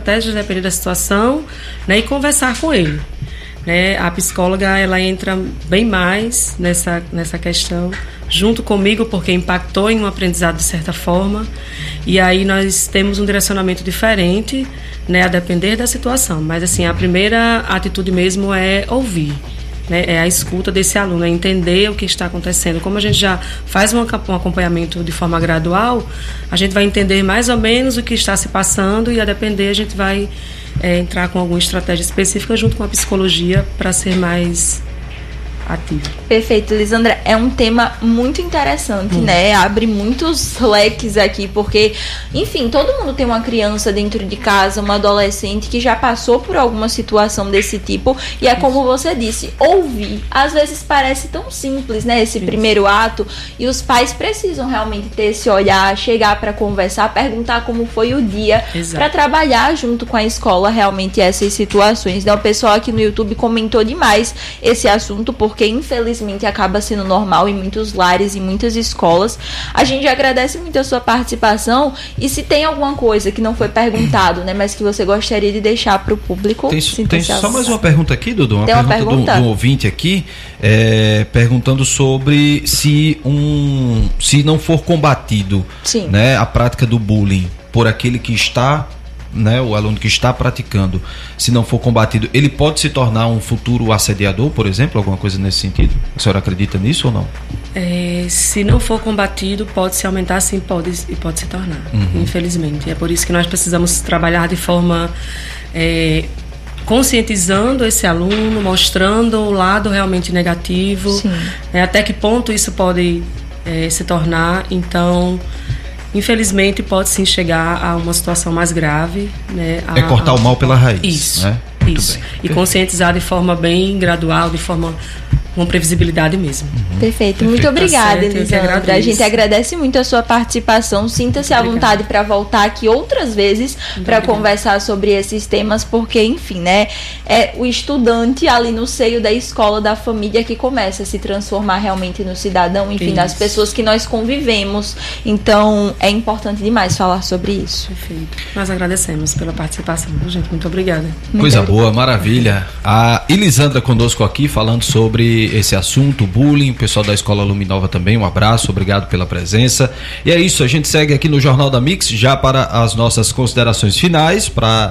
estratégias, depender da situação, né, e conversar com ele. Né? A psicóloga, ela entra bem mais nessa questão, junto comigo, porque impactou em um aprendizado de certa forma, e aí nós temos um direcionamento diferente, né, a depender da situação. Mas, assim, a primeira atitude mesmo é ouvir. Né, é a escuta desse aluno, é entender o que está acontecendo. Como a gente já faz um acompanhamento de forma gradual, a gente vai entender mais ou menos o que está se passando e, a depender, a gente vai entrar com alguma estratégia específica junto com a psicologia para ser mais ativo. Perfeito, Lisandra. É um tema muito interessante, né? Abre muitos leques aqui, porque, enfim, todo mundo tem uma criança dentro de casa, uma adolescente que já passou por alguma situação desse tipo, e é como você disse, ouvir. Às vezes parece tão simples, né? Esse primeiro ato, e os pais precisam realmente ter esse olhar, chegar para conversar, perguntar como foi o dia, para trabalhar junto com a escola realmente essas situações. Então, o pessoal aqui no YouTube comentou demais esse assunto, porque infelizmente acaba sendo normal em muitos lares e muitas escolas. A gente agradece muito a sua participação, e se tem alguma coisa que não foi perguntado, né, mas que você gostaria de deixar para o público. Tem só mais uma pergunta aqui, Dudu, uma pergunta do ouvinte aqui, perguntando sobre se não for combatido, né, a prática do bullying por aquele que está, né, o aluno que está praticando, se não for combatido, ele pode se tornar um futuro assediador, por exemplo, alguma coisa nesse sentido? A senhora acredita nisso ou não? Se não for combatido, pode se aumentar, sim, pode se tornar, infelizmente. É por isso que nós precisamos trabalhar de forma conscientizando esse aluno, mostrando o lado realmente negativo, até que ponto isso pode se tornar. Então, infelizmente, pode sim chegar a uma situação mais grave. Né, cortar o mal pela raiz. Isso, né? isso. E conscientizar de forma bem gradual, de forma com previsibilidade mesmo. Perfeito. Muito obrigada, Elisandra. A gente agradece muito a sua participação. Sinta-se à vontade para voltar aqui outras vezes para conversar sobre esses temas, porque, enfim, né, é o estudante ali no seio da escola, da família, que começa a se transformar realmente no cidadão, enfim, das pessoas que nós convivemos. Então, é importante demais falar sobre isso. Perfeito. Nós agradecemos pela participação, gente. Muito obrigada. Coisa boa, maravilha. A Elisandra conosco aqui falando sobre esse assunto, bullying, o pessoal da Escola Luminova também, um abraço, obrigado pela presença. E é isso, a gente segue aqui no Jornal da Mix, já para as nossas considerações finais, para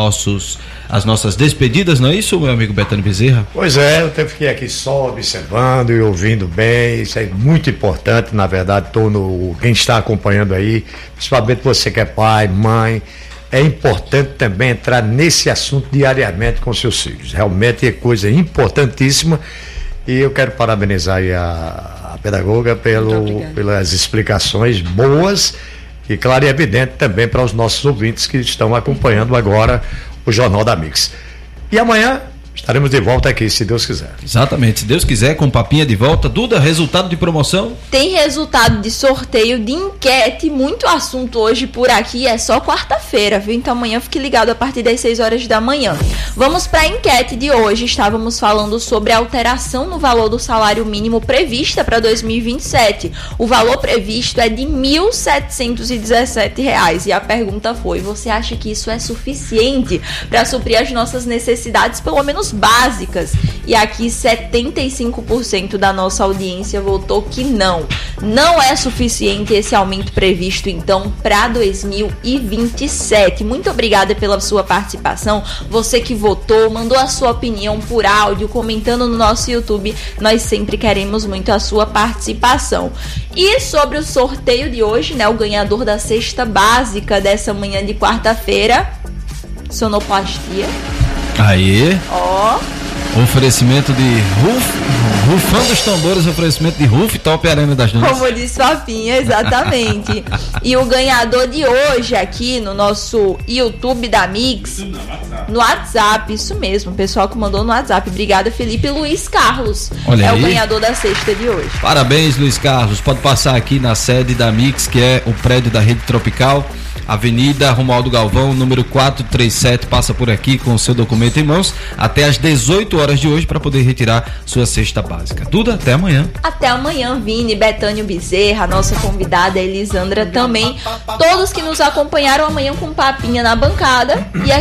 as nossas despedidas, não é isso, meu amigo Betânio Bezerra? Pois é, eu fiquei aqui só observando e ouvindo bem, isso é muito importante, na verdade, quem está acompanhando aí, principalmente você que é pai, mãe, é importante também entrar nesse assunto diariamente com seus filhos, realmente é coisa importantíssima. E eu quero parabenizar aí a pedagoga pelas explicações boas e, claro e evidente, também para os nossos ouvintes que estão acompanhando agora o Jornal da Mix. E amanhã estaremos de volta aqui, se Deus quiser. Exatamente, se Deus quiser, com papinha de volta. Duda, resultado de promoção? Tem resultado de sorteio, de enquete, muito assunto hoje por aqui, é só quarta-feira, viu? Então amanhã fique ligado a partir das 6 horas da manhã. Vamos para a enquete de hoje. Estávamos falando sobre a alteração no valor do salário mínimo prevista para 2027. O valor previsto é de R$ 1.717. E a pergunta foi: você acha que isso é suficiente para suprir as nossas necessidades, pelo menos básicas? E aqui 75% da nossa audiência votou que não é suficiente esse aumento previsto então para 2027. Muito obrigada pela sua participação, você que votou, mandou a sua opinião por áudio, comentando no nosso YouTube, nós sempre queremos muito a sua participação. E sobre o sorteio de hoje, né, o ganhador da cesta básica dessa manhã de quarta-feira, sonoplastia. Aí. Oferecimento de Rufando os Tambores, oferecimento de Rooftop Arena das Dunas. Como disse Fafinha, exatamente. E o ganhador de hoje aqui no nosso YouTube da Mix, no WhatsApp, isso mesmo, o pessoal que mandou no WhatsApp. Obrigada, Felipe. Luiz Carlos. Olha aí. O ganhador da cesta de hoje. Parabéns, Luiz Carlos. Pode passar aqui na sede da Mix, que é o prédio da Rede Tropical, Avenida Romualdo Galvão, número 437, passa por aqui com o seu documento em mãos até às 18 horas de hoje para poder retirar sua cesta básica. Duda, até amanhã. Até amanhã, Vini, Betânio Bezerra, a nossa convidada Elisandra também, todos que nos acompanharam amanhã com papinha na bancada. E